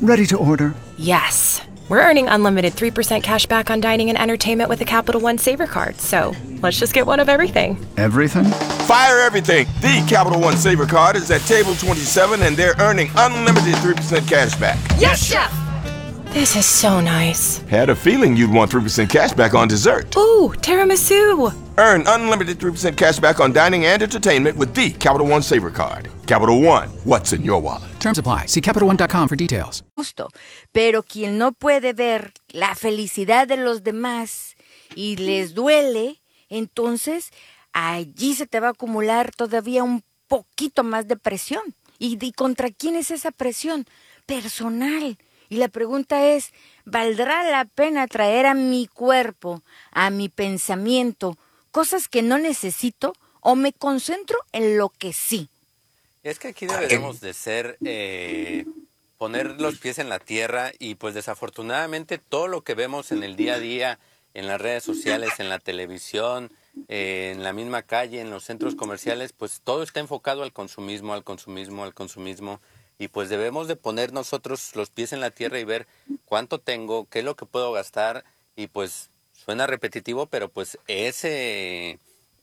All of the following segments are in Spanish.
Ready to order. Yes. We're earning unlimited 3% cash back on dining and entertainment with a Capital One Saver card, so let's just get one of everything. Everything? Fire everything! The Capital One Saver card is at table 27 and they're earning unlimited 3% cash back. Yes, Chef! This is so nice. Had a feeling you'd want 3% cash back on dessert. Ooh, tiramisu! Earn unlimited 3% cash back on dining and entertainment with the Capital One Saver card. Capital One, what's in your wallet? Terms apply. See CapitalOne.com for details. Justo. Pero quien no puede ver la felicidad de los demás y les duele, entonces allí se te va a acumular todavía un poquito más de presión. ¿Y contra quién es esa presión? Personal. Y la pregunta es, ¿valdrá la pena traer a mi cuerpo, a mi pensamiento, cosas que no necesito o me concentro en lo que sí? Es que aquí deberíamos de ser, poner los pies en la tierra y pues desafortunadamente todo lo que vemos en el día a día, en las redes sociales, en la televisión, en la misma calle, en los centros comerciales, pues todo está enfocado al consumismo, al consumismo, al consumismo. Y pues debemos de poner nosotros los pies en la tierra y ver cuánto tengo, qué es lo que puedo gastar. Y pues suena repetitivo, pero pues ese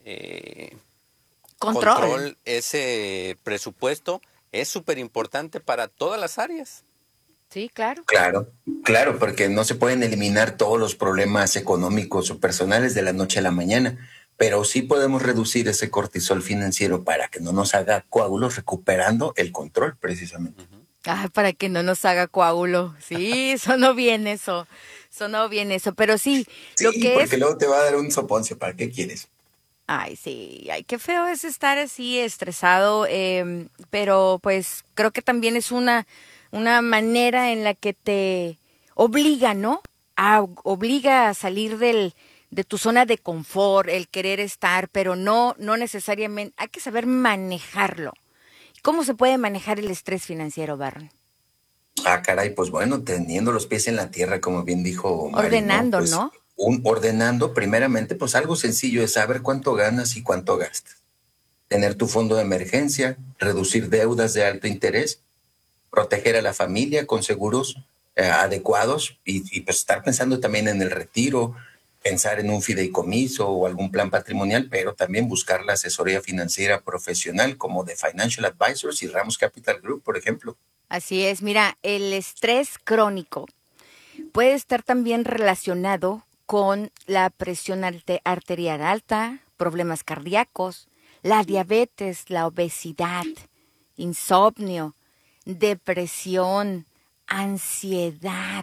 control, ese presupuesto es súper importante para todas las áreas. Sí, claro. Claro, porque no se pueden eliminar todos los problemas económicos o personales de la noche a la mañana. Pero sí podemos reducir ese cortisol financiero para que no nos haga coágulos, recuperando el control, precisamente. Para que no nos haga coágulo. Sí, sonó bien eso. Pero sí, lo que porque luego te va a dar un soponcio. ¿Para qué quieres? Ay, sí. Ay, qué feo es estar así estresado. Pero pues creo que también es una manera en la que te obliga, ¿no? Obliga a salir de tu zona de confort, el querer estar, pero no necesariamente, hay que saber manejarlo. ¿Cómo se puede manejar el estrés financiero, Barron? Caray, pues bueno, teniendo los pies en la tierra, como bien dijo Mari, ordenando, pues, ¿no? Ordenando, primeramente, pues algo sencillo es saber cuánto ganas y cuánto gastas. Tener tu fondo de emergencia, reducir deudas de alto interés, proteger a la familia con seguros adecuados y pues estar pensando también en el retiro, pensar en un fideicomiso o algún plan patrimonial, pero también buscar la asesoría financiera profesional como de Financial Advisors y Ramos Capital Group, por ejemplo. Así es, mira, el estrés crónico puede estar también relacionado con la presión arterial alta, problemas cardíacos, la diabetes, la obesidad, insomnio, depresión, ansiedad.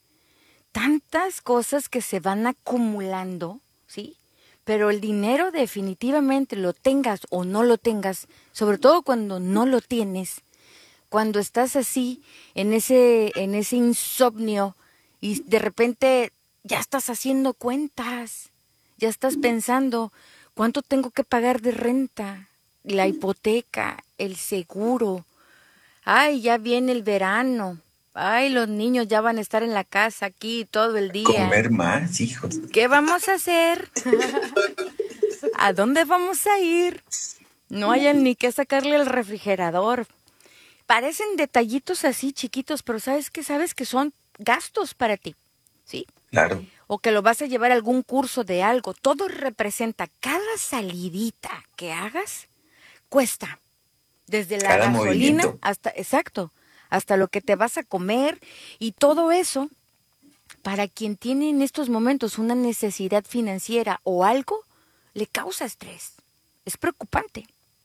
Tantas cosas que se van acumulando, ¿sí? Pero el dinero definitivamente lo tengas o no lo tengas, sobre todo cuando no lo tienes, cuando estás así en ese insomnio y de repente ya estás haciendo cuentas, ya estás pensando cuánto tengo que pagar de renta, la hipoteca, el seguro. Ay, ya viene el verano. Ay, los niños ya van a estar en la casa aquí todo el día. Comer más, hijos. ¿Qué vamos a hacer? ¿A dónde vamos a ir? No hayan ni que sacarle al refrigerador. Parecen detallitos así chiquitos, pero ¿sabes qué? Sabes que son gastos para ti, ¿sí? Claro. O que lo vas a llevar a algún curso de algo. Todo representa, cada salidita que hagas cuesta. Desde la cada gasolina movimiento. hasta lo que te vas a comer y todo eso, para quien tiene en estos momentos una necesidad financiera o algo, le causa estrés. Es preocupante.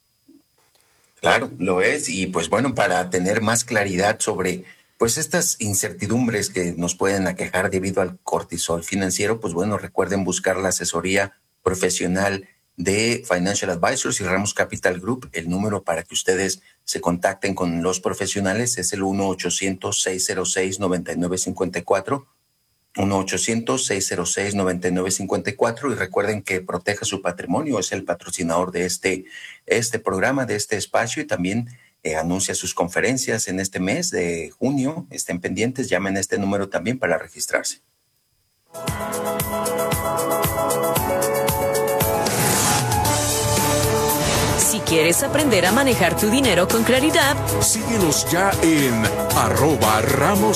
Claro, lo es. Y pues bueno, para tener más claridad sobre pues estas incertidumbres que nos pueden aquejar debido al cortisol financiero, pues bueno, recuerden buscar la asesoría profesional de Financial Advisors y Ramos Capital Group. El número para que ustedes se contacten con los profesionales es el 1-800-606-9954, 1-800-606-9954, y recuerden que Proteja su Patrimonio es el patrocinador de este programa, de este espacio, y también anuncia sus conferencias en este mes de junio. Estén pendientes, llamen a este número también para registrarse. Si quieres aprender a manejar tu dinero con claridad, síguenos ya en @Ramos